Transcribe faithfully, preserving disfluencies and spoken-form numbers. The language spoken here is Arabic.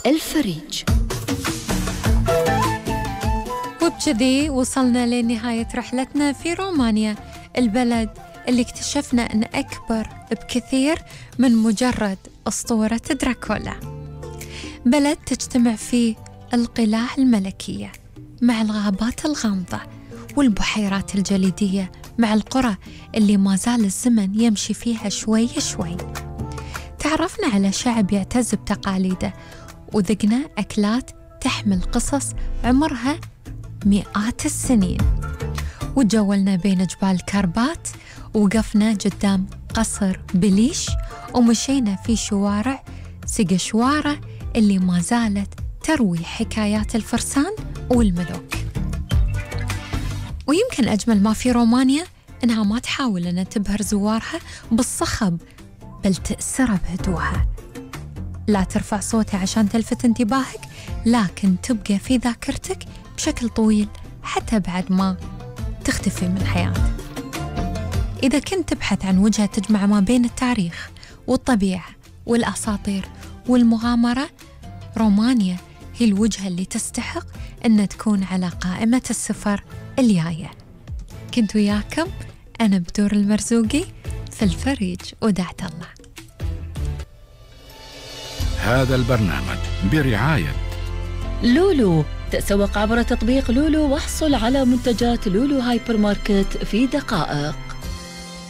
الفريج. وبكذي وصلنا لنهاية رحلتنا في رومانيا، البلد اللي اكتشفنا أن أكبر بكثير من مجرد أسطورة دراكولا. بلد تجتمع فيه القلاع الملكية مع الغابات الغامضة والبحيرات الجليدية، مع القرى اللي ما زال الزمن يمشي فيها شوي شوي. تعرفنا على شعب يعتز بتقاليده، وذقنا أكلات تحمل قصص عمرها مئات السنين، وتجولنا بين جبال كاربات، ووقفنا قدام قصر بليش، ومشينا في شوارع سيقشوارة اللي ما زالت تروي حكايات الفرسان والملوك. ويمكن أجمل ما في رومانيا إنها ما تحاول أن تبهر زوارها بالصخب، بل تأسرها بهدوءها. لا ترفع صوتها عشان تلفت انتباهك، لكن تبقى في ذاكرتك بشكل طويل حتى بعد ما تختفي من حياتك. إذا كنت تبحث عن وجهة تجمع ما بين التاريخ والطبيعة والأساطير والمغامرة، رومانيا هي الوجهة اللي تستحق أن تكون على قائمة السفر الجاية. كنت وياكم أنا بدور المرزوقي في الفريج ودعت الله. هذا البرنامج برعاية لولو. تسوق عبر تطبيق لولو واحصل على منتجات لولو هايبر ماركت في دقائق.